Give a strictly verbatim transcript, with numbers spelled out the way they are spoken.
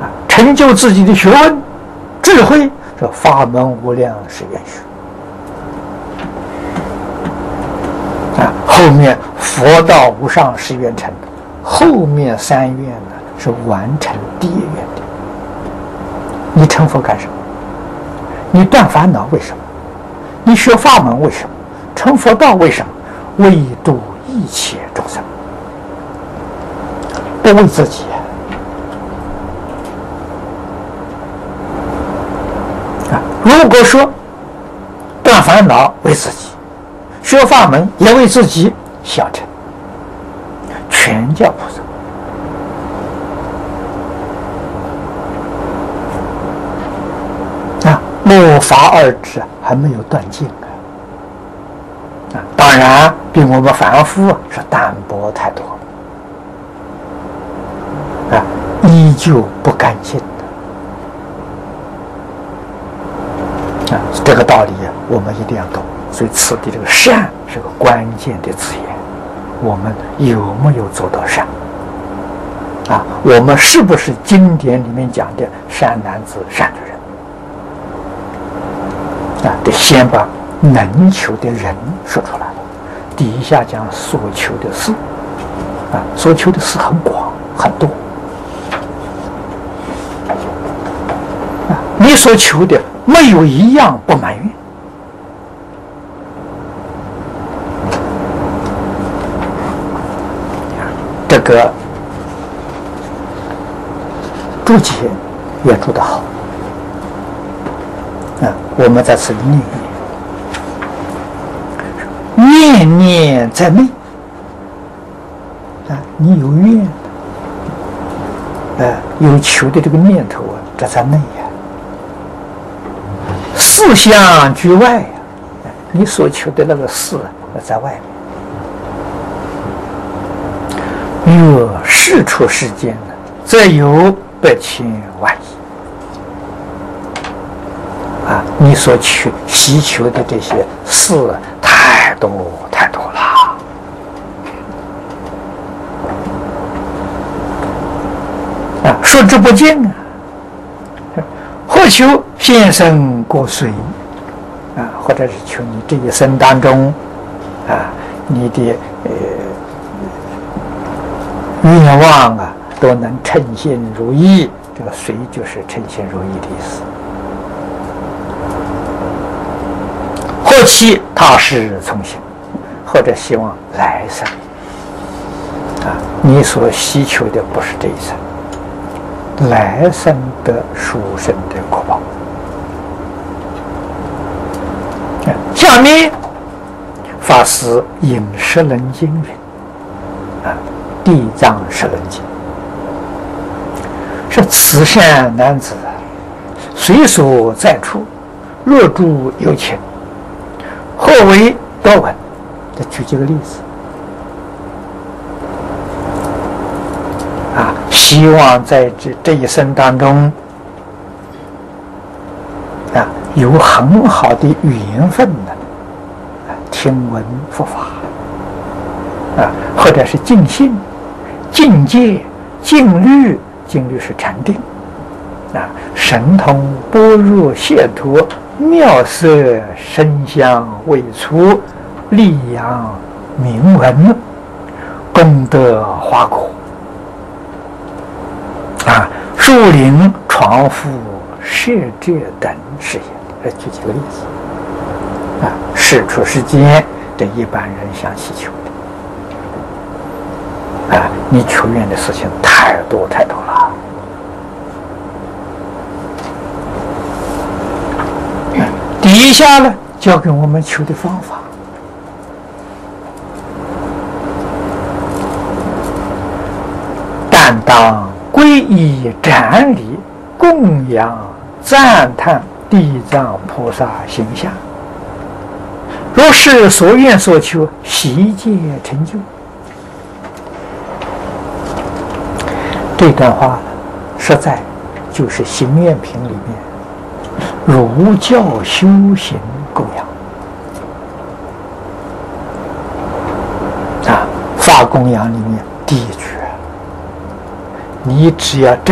啊，成就自己的学问、智慧，说法门无量是愿学。啊，后面佛道无上是愿成，后面三愿呢是完成第一愿的。你成佛干什么？你断烦恼为什么？你学法门为什么？成佛道为什么？为度一切众生，不为自己。啊，如果说断烦恼为自己，学法门也为自己，小乘全教菩萨啊，末法二执还没有断尽啊。啊，当然比我们凡夫是淡薄太多啊，依旧不干净的啊，这个道理我们一定要懂。所以此地这个善是个关键的字眼，我们有没有做到善啊？我们是不是经典里面讲的善男子、善女人啊？得先把能求的人说出来了，底下讲所求的事啊，所求的事很广很多啊，你所求的没有一样不满愿。这个注解也注得好啊，我们在此念一念，念念在内啊，你有愿啊，有求的这个念头啊，这在内呀、啊，思想居外呀、啊，你所求的那个事在外面。若事出世间呢，则有百千万亿啊！你所求希求的这些事太多太多了啊，说之不尽啊！或求现生过随啊，或者是求你这一生当中啊，你的呃。愿望啊，都能称心如意。这个随就是称心如意的意思。或期他世从行，或者希望来生啊，你所希求的不是这一生，来生的殊胜的果报。下面法师引十轮经云啊。地藏十轮经是慈善男子随所在处，若住有情，或为多闻。再举几个例子啊，希望在这这一生当中啊，有很好的缘分的啊，听闻佛法啊，或者是尽信。境界、静虑，静虑是禅定啊，神通、般若、解脱、妙色、声香味触、力扬名闻，功德花果啊，树林、床覆、舍者等是也。这举几个例子啊，事出世间，这一般人想祈求的。啊，你求愿的事情太多太多了。底下呢，教给我们求的方法。但当皈依瞻礼、供养、赞叹地藏菩萨形象，若是所愿所求，悉皆成就。这段话实在就是行愿品里面儒教修行供养啊，法供养里面第一句，你只要真